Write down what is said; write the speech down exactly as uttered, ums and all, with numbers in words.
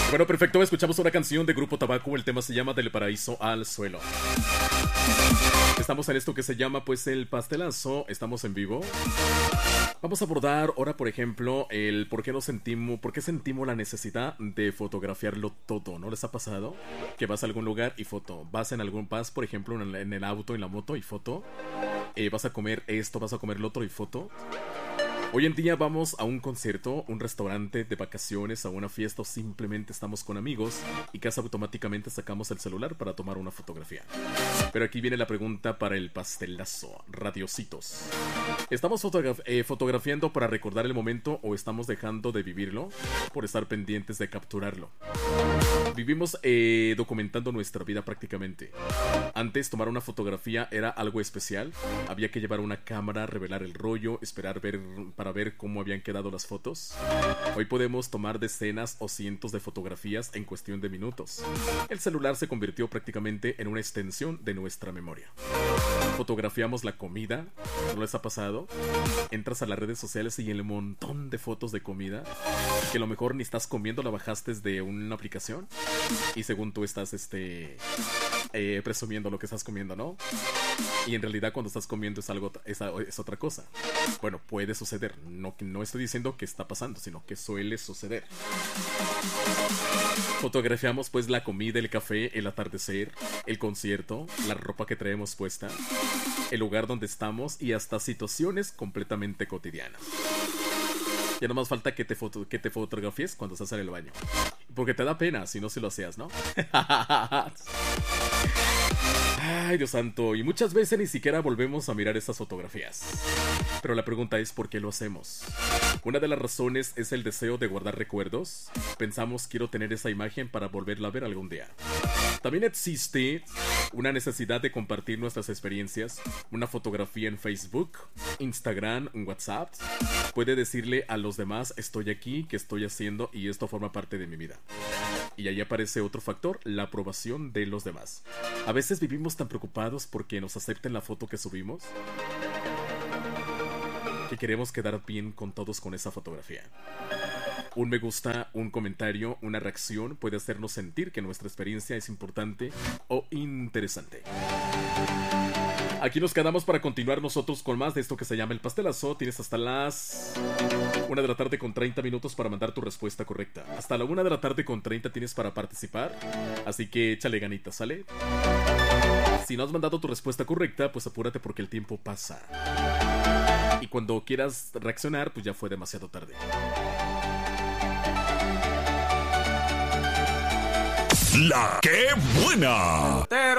Bueno, perfecto, escuchamos una canción de Grupo Tabaco. El tema se llama Del Paraíso al Suelo. Estamos en esto que se llama pues el pastelazo. Estamos en vivo. Vamos a abordar ahora, por ejemplo, el por qué nos sentimos, por qué sentimos la necesidad de fotografiarlo todo. ¿No les ha pasado? Que vas a algún lugar y foto. Vas en algún vas, por ejemplo, en el, en el auto, en la moto y foto. Eh, vas a comer esto, vas a comer lo otro y foto. Hoy en día vamos a un concierto, un restaurante, de vacaciones, a una fiesta o simplemente estamos con amigos y casi automáticamente sacamos el celular para tomar una fotografía. Pero aquí viene la pregunta para el pastelazo, radiocitos. ¿Estamos fotograf- eh, fotografiando para recordar el momento o estamos dejando de vivirlo por estar pendientes de capturarlo? Vivimos eh, documentando nuestra vida prácticamente. Antes tomar una fotografía era algo especial. Había que llevar una cámara, revelar el rollo, esperar ver... para ver cómo habían quedado las fotos. Hoy podemos tomar decenas o cientos de fotografías en cuestión de minutos. El celular se convirtió prácticamente en una extensión de nuestra memoria. Fotografiamos la comida, ¿no les ha pasado? Entras a las redes sociales y el montón de fotos de comida que a lo mejor ni estás comiendo, la bajaste de una aplicación y según tú estás este eh, presumiendo lo que estás comiendo, ¿no? Y en realidad cuando estás comiendo es algo es, es otra cosa. Bueno, puede suceder. No, no estoy diciendo que está pasando, sino que suele suceder. Fotografiamos pues la comida, el café, el atardecer, el concierto, la ropa que traemos puesta, el lugar donde estamos y hasta situaciones completamente cotidianas. Ya no más falta que te, foto, que te fotografies cuando estás en el baño. Porque te da pena, si no, si lo hacías, ¿no? Ay, Dios santo. Y muchas veces ni siquiera volvemos a mirar esas fotografías. Pero la pregunta es ¿por qué lo hacemos? Una de las razones es el deseo de guardar recuerdos. Pensamos quiero tener esa imagen para volverla a ver algún día. También existe una necesidad de compartir nuestras experiencias. Una fotografía en Facebook, Instagram, WhatsApp puede decirle a los demás estoy aquí, qué estoy haciendo y esto forma parte de mi vida. Y ahí aparece otro factor, la aprobación de los demás. A veces vivimos tan preocupados porque nos acepten la foto que subimos que queremos quedar bien con todos con esa fotografía. Un me gusta, un comentario, una reacción puede hacernos sentir que nuestra experiencia es importante o interesante. Aquí nos quedamos para continuar nosotros con más de esto que se llama el pastelazo. Tienes hasta las una de la tarde con treinta minutos para mandar tu respuesta correcta. Hasta la una de la tarde con treinta tienes para participar. Así que échale ganitas, ¿sale? Si no has mandado tu respuesta correcta, pues apúrate porque el tiempo pasa. Y cuando quieras reaccionar, pues ya fue demasiado tarde. La que buena.